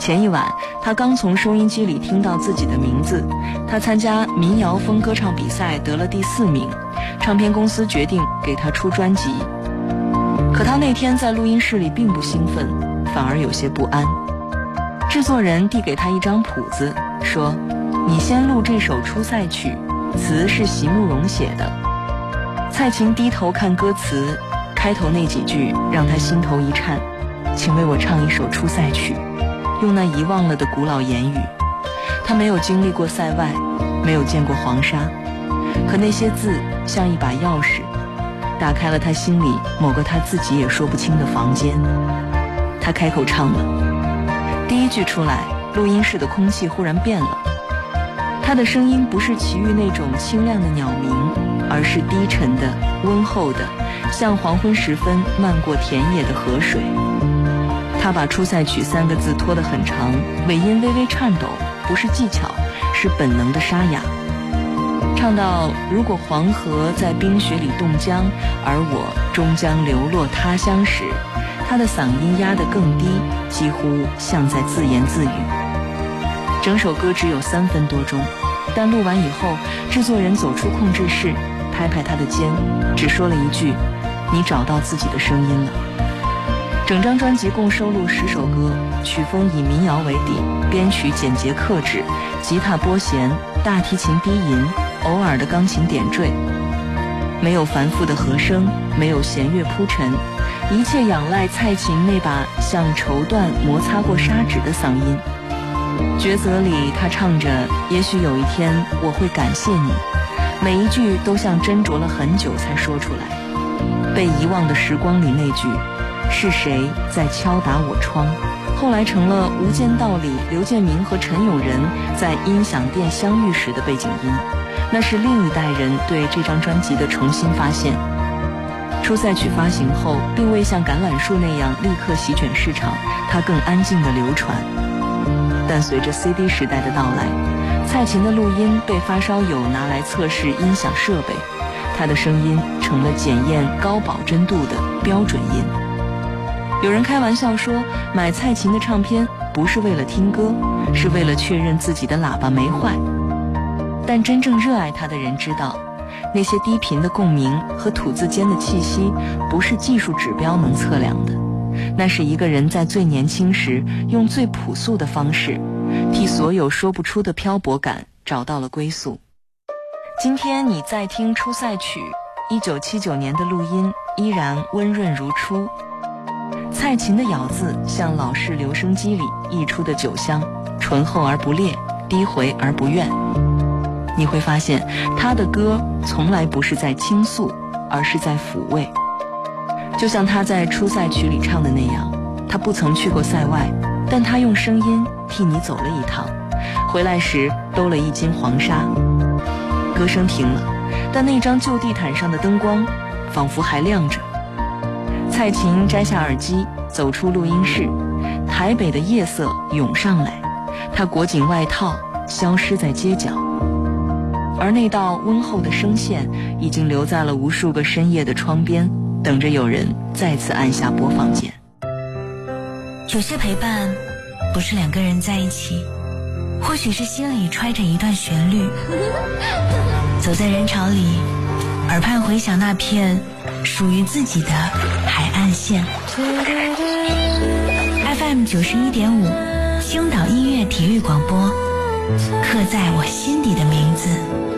前一晚，他刚从收音机里听到自己的名字，他参加民谣风歌唱比赛得了第4名，唱片公司决定给他出专辑。可他那天在录音室里并不兴奋，反而有些不安。制作人递给他一张谱子，说：“你先录这首出赛曲，词是席慕容写的。”蔡琴低头看歌词，开头那几句让他心头一颤：“请为我唱一首出赛曲。”用那遗忘了的古老言语。他没有经历过塞外，没有见过黄沙，可那些字像一把钥匙，打开了他心里某个他自己也说不清的房间。他开口唱了，第一句出来，录音室的空气忽然变了。他的声音不是其余那种清亮的鸟鸣，而是低沉的、温厚的，像黄昏时分漫过田野的河水。他把出赛曲3个字拖得很长，尾音微微颤抖，不是技巧，是本能的沙哑。唱到如果黄河在冰雪里冻僵，而我终将流落他乡时，他的嗓音压得更低，几乎像在自言自语。整首歌只有3分多钟，但录完以后，制作人走出控制室，拍拍他的肩，只说了一句：“你找到自己的声音了。”整张专辑共收录10首歌，曲风以民谣为底，编曲简洁克制，吉他拨弦，大提琴低吟，偶尔的钢琴点缀，没有繁复的和声，没有弦乐铺陈，一切仰赖蔡琴那把像绸缎摩擦过砂纸的嗓音。抉择里，他唱着：“也许有一天我会感谢你。”每一句都像斟酌了很久才说出来。被遗忘的时光里那句：“是谁在敲打我窗？”后来成了《无间道》里刘建明和陈永仁在音响店相遇时的背景音。那是另一代人对这张专辑的重新发现。出赛曲发行后，并未像橄榄树那样立刻席卷市场，它更安静地流传。但随着 CD 时代的到来，蔡琴的录音被发烧友拿来测试音响设备，她的声音成了检验高保真度的标准音。有人开玩笑说，买蔡琴的唱片不是为了听歌，是为了确认自己的喇叭没坏。但真正热爱她的人知道，那些低频的共鸣和吐字间的气息不是技术指标能测量的，那是一个人在最年轻时用最朴素的方式，替所有说不出的漂泊感找到了归宿。今天你在听出赛曲，1979年的录音依然温润如初。蔡琴的咬字像老式留声机里溢出的酒香，醇厚而不烈，低回而不怨。你会发现，他的歌从来不是在倾诉，而是在抚慰。就像他在出赛曲里唱的那样，他不曾去过塞外，但他用声音替你走了一趟，回来时兜了一斤黄沙。歌声停了，但那张旧地毯上的灯光仿佛还亮着。蔡琴摘下耳机，走出录音室，台北的夜色涌上来，她裹紧外套，消失在街角。而那道温厚的声线已经留在了无数个深夜的窗边，等着有人再次按下播放键。 有些陪伴不是2个人在一起，或许是心里揣着一段旋律，走在人潮里，耳畔回响那片属于自己的海岸线。FM 91.5，青岛音乐体育广播，刻在我心底的名字。